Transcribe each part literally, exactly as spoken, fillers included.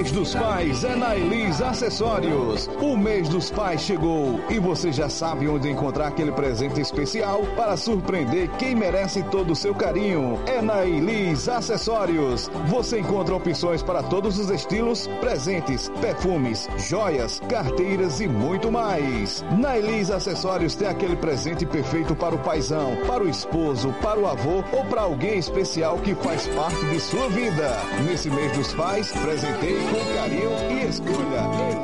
mês dos pais é na Elis Acessórios. O mês dos pais chegou e você já sabe onde encontrar aquele presente especial para surpreender quem merece todo o seu carinho. É na Elis Acessórios. Você encontra opções para todos os estilos, presentes, perfumes, joias, carteiras e muito mais. Na Elis Acessórios tem aquele presente perfeito para o paizão, para o esposo, para o avô ou para alguém especial que faz parte de sua vida. Nesse mês dos pais, presenteie com carinho e escolha.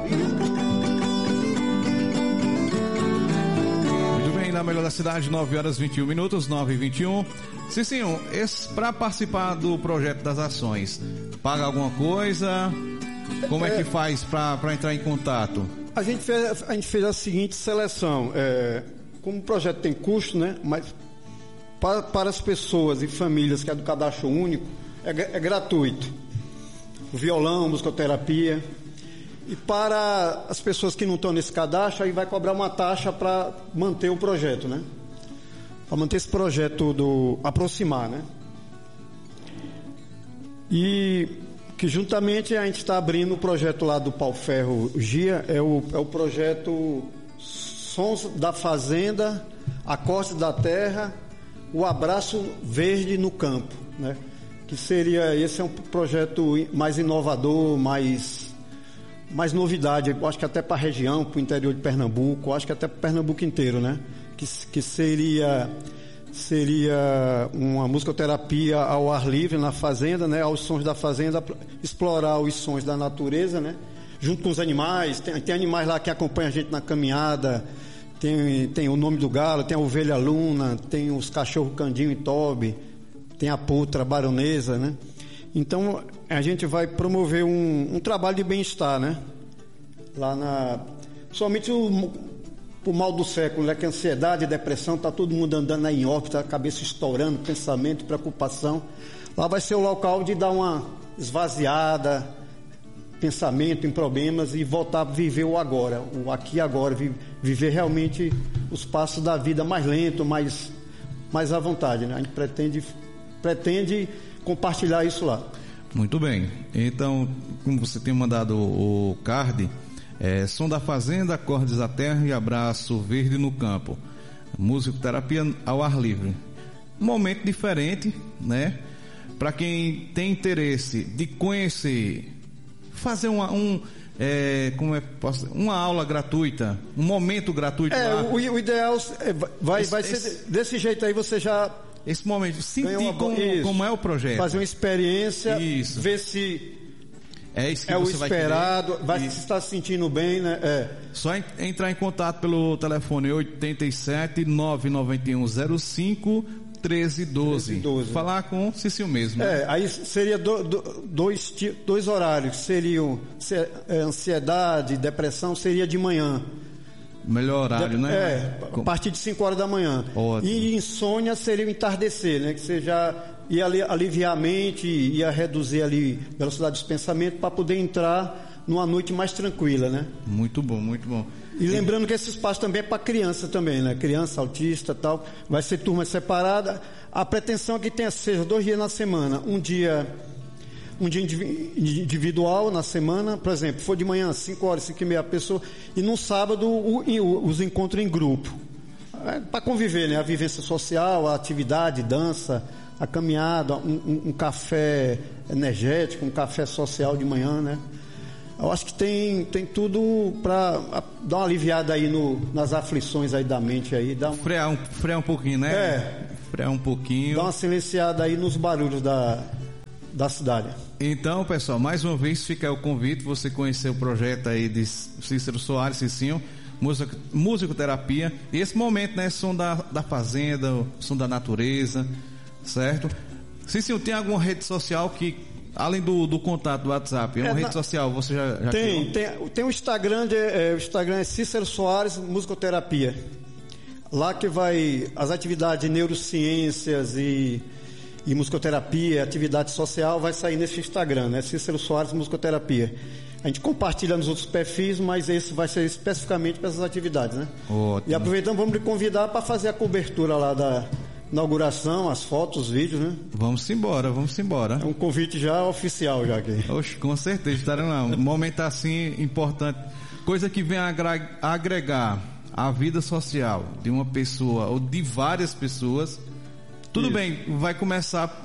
Muito bem, na melhor da cidade, nove horas e vinte e um minutos, nove e vinte e um. Cicinho, para participar do projeto das ações, paga alguma coisa? Como é, é que faz para entrar em contato? A gente fez a, gente fez a seguinte seleção. É, como o projeto tem custo, né? Mas para, para as pessoas e famílias que é do cadastro único, é, é gratuito. O violão, musicoterapia. E para as pessoas que não estão nesse cadastro, aí vai cobrar uma taxa para manter o projeto, né? Para manter esse projeto do aproximar, né? E que juntamente a gente está abrindo o projeto lá do Pau Ferro Gia, é o, é o projeto Sons da Fazenda, Acordes da Terra, o Abraço Verde no Campo, né? Que seria, esse é um projeto mais inovador, mais, mais novidade, eu acho que até para a região, para o interior de Pernambuco, eu acho que até para Pernambuco inteiro, né? Que, que seria, seria uma musicoterapia ao ar livre na fazenda, né? Aos sons da fazenda, explorar os sons da natureza, né? Junto com os animais, tem, tem animais lá que acompanham a gente na caminhada, tem, tem o nome do galo, tem a ovelha luna, tem os cachorros Candinho e Toby, tem a putra, a baronesa, né? Então, a gente vai promover um, um trabalho de bem-estar, né? Lá na... Somente o, o mal do século, né? Que a ansiedade, a depressão, tá todo mundo andando aí em órbita, a cabeça estourando, pensamento, preocupação. Lá vai ser o local de dar uma esvaziada, pensamento em problemas e voltar a viver o agora, o aqui e agora, viver realmente os passos da vida mais lento, mais, mais à vontade, né? A gente pretende... pretende compartilhar isso lá. Muito bem. Então, como você tem mandado o card, é, Som da Fazenda, Acordes da Terra e Abraço Verde no Campo. Musicoterapia ao ar livre. Um momento diferente, né? Para quem tem interesse de conhecer, fazer uma, um, é, como é, uma aula gratuita, um momento gratuito. É, lá. O, o ideal é, vai, esse, vai ser esse... desse jeito aí, você já... Esse momento, sentir uma... como, como é o projeto. Fazer uma experiência, isso. Ver se é, isso que é você o esperado, vai, vai se estar se sentindo bem, né? É. Só entrar em contato pelo telefone oito sete, nove nove um zero cinco, um três um dois. Falar com o Cicil mesmo. É, aí seria do, do, dois, dois horários, seriam se, é, ansiedade, depressão, seria de manhã. Melhor horário, de, né? É, a partir de cinco horas da manhã. Ótimo. E insônia seria o entardecer, né? Que você já ia aliviar a mente, ia reduzir ali a velocidade dos pensamentos para poder entrar numa noite mais tranquila, né? Muito bom, muito bom. E lembrando que esse espaço também é para criança também, né? Criança, autista e tal. Vai ser turma separada. A pretensão é que tenha, seja dois dias na semana. Um dia... um dia individual na semana, por exemplo, for de manhã, cinco horas, cinco e meia pessoa, e no sábado o, o, os encontros em grupo. É, para conviver, né? A vivência social, a atividade, dança, a caminhada, um, um, um café energético, um café social de manhã, né? Eu acho que tem, tem tudo para dar uma aliviada aí no, nas aflições aí da mente aí. Dar um... frear, um, frear um pouquinho, né? É. Frear um pouquinho. Dar uma silenciada aí nos barulhos da... da cidade. Então, pessoal, mais uma vez fica o convite, você conhecer o projeto aí de Cícero Soares, Cicinho, músico, musicoterapia, e esse momento, né, som da, da fazenda, som da natureza, certo? Cicinho, tem alguma rede social que, além do, do contato do WhatsApp, é uma é, rede na... social, você já, já tem, tem, tem o Instagram, de, é, o Instagram é Cícero Soares Musicoterapia. Lá que vai as atividades de neurociências e e musicoterapia, atividade social, vai sair nesse Instagram, né? Cícero Soares Musicoterapia. A gente compartilha nos outros perfis, mas esse vai ser especificamente para essas atividades, né? Ótimo. E aproveitando, vamos lhe convidar para fazer a cobertura lá da, inauguração, as fotos, os vídeos, né? Vamos embora, vamos embora. É um convite já oficial já aqui. Oxe, com certeza, estaremos lá. Um momento assim importante, coisa que vem agregar a vida social de uma pessoa ou de várias pessoas. Tudo Isso. bem, vai começar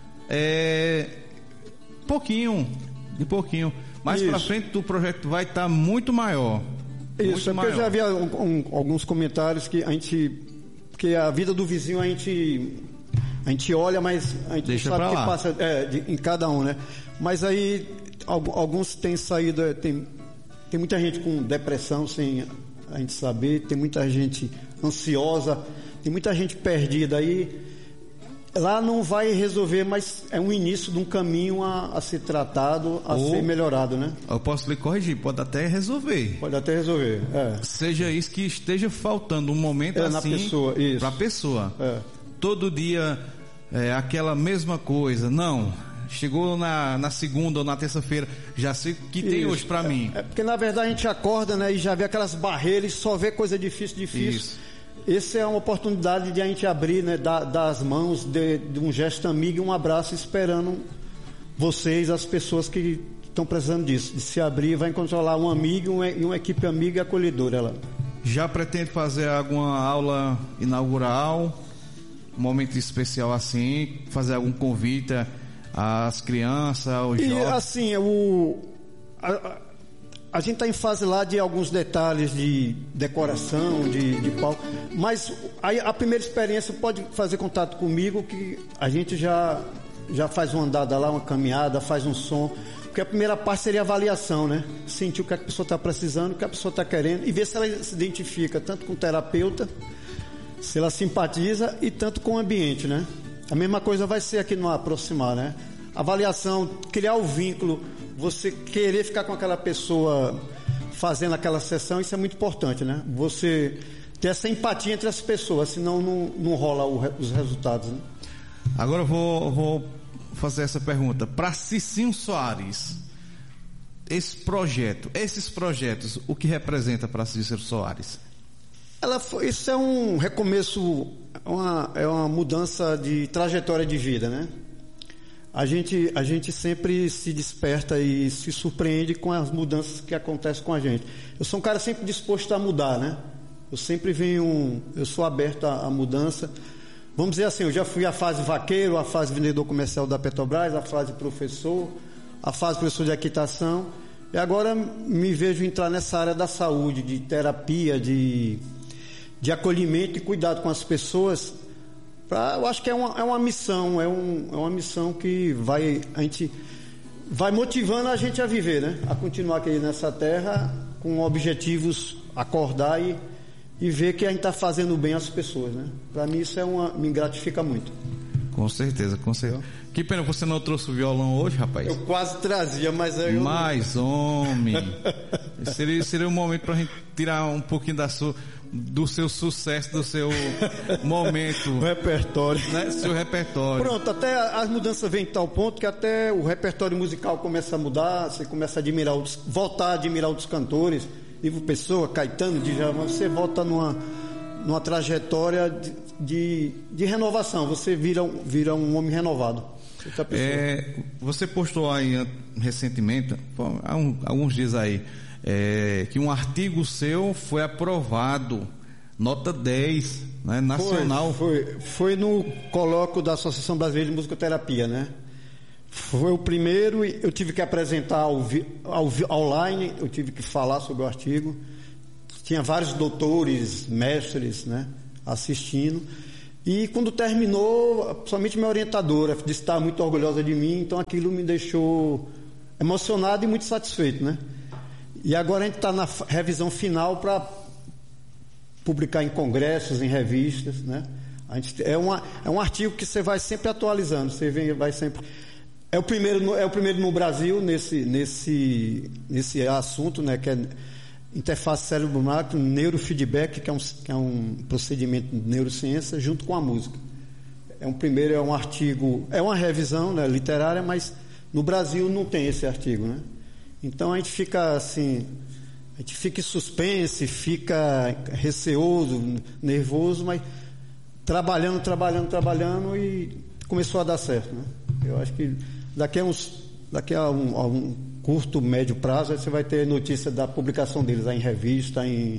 é, pouquinho, de pouquinho. Mais para frente o projeto vai estar tá muito maior. Isso, muito é porque maior. eu já vi um, um, alguns comentários que a gente, que a vida do vizinho a gente, a gente olha, mas a gente Deixa não sabe o que lá. passa é, de, em cada um, né? Mas aí alguns têm saído, tem, tem muita gente com depressão sem a gente saber, tem muita gente ansiosa, tem muita gente perdida aí. Lá não vai resolver, mas é um início de um caminho a, a ser tratado, a Ou, ser melhorado, né? Eu posso lhe corrigir, pode até resolver. Pode até resolver, é. Seja isso que esteja faltando um momento é, assim para a pessoa. É. Todo dia é aquela mesma coisa. Não, chegou na, na segunda ou na terça-feira, já sei o que tem isso. hoje para é, mim. É porque na verdade a gente acorda, né, e já vê aquelas barreiras e só vê coisa difícil, difícil. Isso. Essa é uma oportunidade de a gente abrir, né, dar, dar as mãos, de, de um gesto amigo e um abraço, esperando vocês, as pessoas que estão precisando disso, de se abrir, vai encontrar lá um amigo uma, e uma equipe amiga e acolhedora lá. Já pretende fazer alguma aula inaugural, um momento especial assim, fazer algum convite às crianças, aos e, jovens? Assim, o... A, a, A gente está em fase lá de alguns detalhes de decoração, de, de palco, mas aí a primeira experiência pode fazer contato comigo, que a gente já, já faz uma andada lá, uma caminhada, faz um som, porque a primeira parte seria a avaliação, né? Sentir o que a pessoa está precisando, o que a pessoa está querendo e ver se ela se identifica tanto com o terapeuta, se ela simpatiza e tanto com o ambiente, né? A mesma coisa vai ser aqui no Aproximar, né? Avaliação, criar o vínculo, você querer ficar com aquela pessoa fazendo aquela sessão, isso é muito importante, né? Você ter essa empatia entre as pessoas, senão não, não rola o, os resultados, né? Agora eu vou, vou fazer essa pergunta. Para Cicinho Soares, esse projeto, esses projetos, o que representa para Cícero Soares? Ela foi, isso é um recomeço, uma, é uma mudança de trajetória de vida, né? A gente, a gente sempre se desperta e se surpreende com as mudanças que acontecem com a gente. Eu sou um cara sempre disposto a mudar, né? Eu sempre venho, eu sou aberto à, à mudança. Vamos dizer assim, eu já fui a fase vaqueiro, a fase vendedor comercial da Petrobras, a fase professor, a fase professor de equitação. E agora me vejo entrar nessa área da saúde, de terapia, de, de acolhimento e cuidado com as pessoas. Pra, eu acho que é uma, é uma missão, é, um, é uma missão que vai, a gente vai motivando a gente a viver, né? A continuar aqui nessa terra com objetivos, acordar e, e ver que a gente está fazendo bem às pessoas, né? Para mim isso é uma, me gratifica muito. Com certeza, com certeza. Eu... Que pena você não trouxe o violão hoje, rapaz. Eu quase trazia, mas aí eu... Mas, homem, seria, seria um momento para a gente tirar um pouquinho da sua... do seu sucesso, do seu momento. O repertório. Né? Seu repertório. Pronto, até as mudanças vêm em tal ponto que até o repertório musical começa a mudar, você começa a admirar, os, voltar a admirar outros cantores, Ivo Pessoa, Caetano, Djalma, você volta numa, numa trajetória de, de, de renovação, você vira, vira um homem renovado. É, você postou aí recentemente, há um, alguns dias aí, É, que um artigo seu foi aprovado, nota dez, né, nacional. Foi, foi, foi no colóquio da Associação Brasileira de Musicoterapia, né? Foi o primeiro, eu tive que apresentar ao, ao, online, eu tive que falar sobre o artigo. Tinha vários doutores, mestres, né, assistindo. E quando terminou, somente minha orientadora disse que estava muito orgulhosa de mim, então aquilo me deixou emocionado e muito satisfeito, né? E agora a gente está na revisão final para publicar em congressos, em revistas, né? A gente, é, uma, é um artigo que você vai sempre atualizando, você vem, vai sempre... É o primeiro no, é o primeiro no Brasil nesse, nesse, nesse assunto, né? Que é interface cérebro-máquina, neurofeedback, que é, um, que é um procedimento de neurociência, junto com a música. É um primeiro, é um artigo, é uma revisão, né, literária, mas no Brasil não tem esse artigo, né? Então a gente fica assim, a gente fica em suspense, fica receoso, nervoso, mas trabalhando, trabalhando, trabalhando e começou a dar certo, né? Eu acho que daqui a, uns, daqui a, um, a um curto, médio prazo, você vai ter notícia da publicação deles aí em revista, em,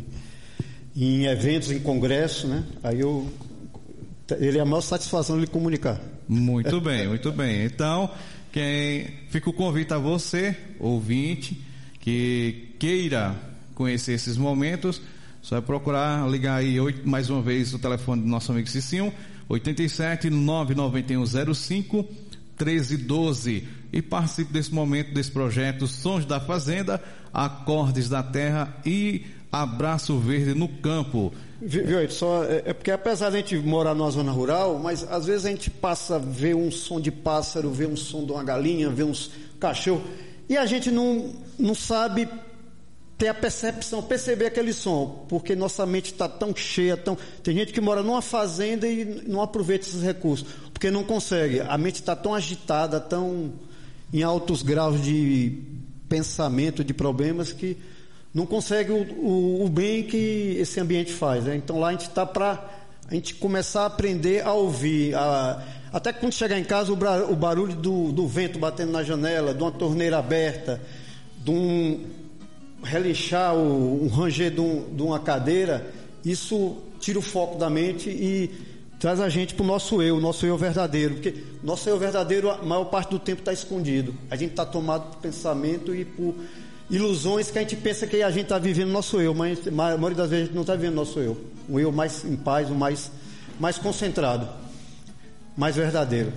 em eventos, em congresso, né? Aí eu, ele é a maior satisfação de lhe comunicar. Muito bem, muito bem. Então, quem fica o convite a você, ouvinte, que queira conhecer esses momentos, só é procurar ligar aí mais uma vez o telefone do nosso amigo Cicinho, oito sete, nove nove um zero cinco, um três um dois, e participe desse momento, desse projeto Sons da Fazenda, Acordes da Terra e Abraço Verde no Campo. Viu, só é, é porque apesar de a gente morar numa zona rural, mas às vezes a gente passa a ver um som de pássaro, ver um som de uma galinha, ver uns cachorros, e a gente não, não sabe ter a percepção, perceber aquele som, porque nossa mente está tão cheia, tão... tem gente que mora numa fazenda e não aproveita esses recursos, porque não consegue, a mente está tão agitada, tão em altos graus de pensamento, de problemas, que não consegue o, o, o bem que esse ambiente faz, né? Então lá a gente está para a gente começar a aprender a ouvir, a, até quando chegar em casa o, bra, o barulho do, do vento batendo na janela, de uma torneira aberta, de um relinchar, o, um ranger de, um, de uma cadeira, isso tira o foco da mente e traz a gente para o nosso eu, o nosso eu verdadeiro, porque nosso eu verdadeiro a maior parte do tempo está escondido, a gente está tomado por pensamento e por ilusões que a gente pensa que a gente está vivendo nosso eu, mas a maioria das vezes a gente não está vivendo nosso eu, um eu mais em paz, um mais, mais concentrado, mais verdadeiro.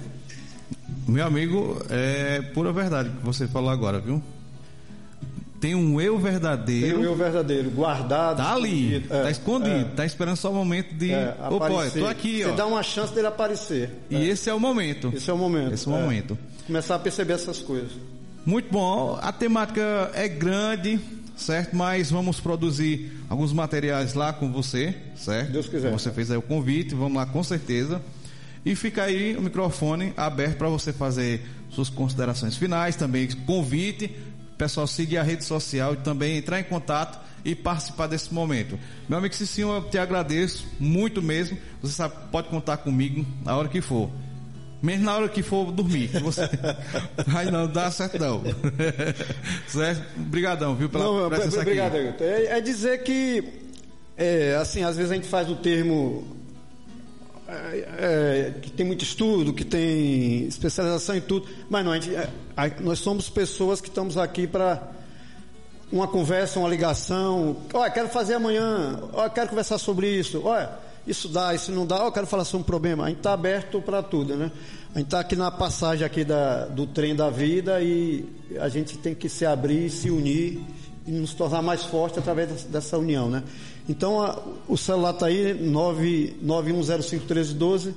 Meu amigo, é pura verdade que você falou agora, viu? Tem um eu verdadeiro. Tem um eu verdadeiro, guardado. Tá ali, escondido. É, tá escondido, é. tá esperando só o momento de. É, Opa, eu tô aqui, Você ó. dá uma chance dele aparecer. E é. esse é o momento. Esse é o momento. Esse é o é. momento. Começar a perceber essas coisas. Muito bom, a temática é grande, certo? Mas vamos produzir alguns materiais lá com você, certo? Deus quiser. Você fez aí o convite, vamos lá com certeza. E fica aí o microfone aberto para você fazer suas considerações finais, também convite, pessoal seguir a rede social e também entrar em contato e participar desse momento. Meu amigo Cicinho, eu te agradeço muito mesmo. Você sabe, pode contar comigo na hora que for. Mesmo na hora que for dormir. Você... Aí não dá certo não. Certo? Obrigadão, viu, pela não, presença aqui. Obrigado, Ailton. É, é dizer que, é, assim, às vezes a gente faz o termo é, é, que tem muito estudo, que tem especialização em tudo, mas não, a gente, é, a, nós somos pessoas que estamos aqui para uma conversa, uma ligação. Olha, quero fazer amanhã. Olha, quero conversar sobre isso. Olha, isso dá, isso não dá, eu quero falar sobre um problema. A gente está aberto para tudo, né? A gente está aqui na passagem aqui da, do trem da vida e a gente tem que se abrir, se unir e nos tornar mais fortes através dessa união, né? Então, a, o celular está aí, nove nove um zero cinco um três um dois.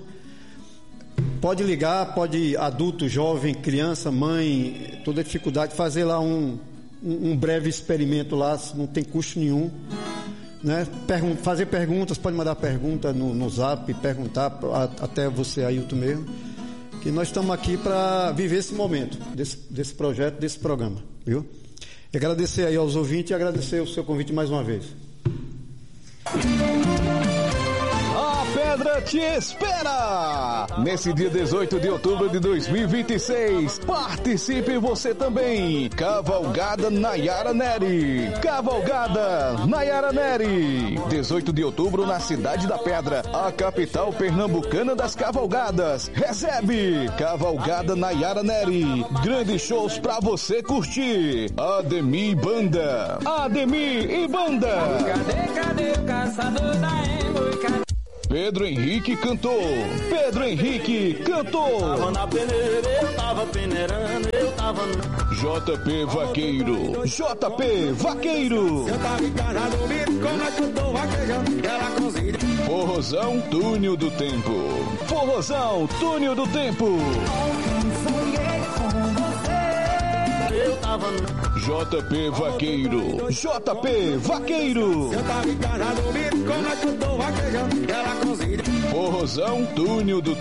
Pode ligar, pode adulto, jovem, criança, mãe, toda dificuldade, fazer lá um, um, um breve experimento lá, não tem custo nenhum. Né? Pergun- fazer perguntas, pode mandar pergunta no, no zap, perguntar a, até você, Ailton mesmo, que nós estamos aqui para viver esse momento, desse, desse projeto, desse programa, viu? E agradecer aí aos ouvintes e agradecer o seu convite mais uma vez. A Pedra te espera! Nesse dia dezoito de outubro de dois mil e vinte e seis, participe você também! Cavalgada Nayara Neri! Cavalgada Nayara Neri! dezoito de outubro na Cidade da Pedra, a capital pernambucana das cavalgadas. Recebe! Cavalgada Nayara Neri! Grandes shows pra você curtir! Ademir Banda! Ademir e Banda! Cadê, cadê o caçador da emo? Cadê? Pedro Henrique cantou. Pedro Henrique cantou. Tava na peneira, eu tava peneirando, eu tava no... J P Vaqueiro. J P Vaqueiro. Eu tava encarnado, como é que eu tô vaquejando? Ela cozinha. Forrozão Túnel do Tempo. Forrozão Túnel do Tempo. Eu tava no... J P Vaqueiro. J P Vaqueiro. Eu tava encarnado, como é que eu tô vaquejando? Ela cozinha. Forrozão Túnel do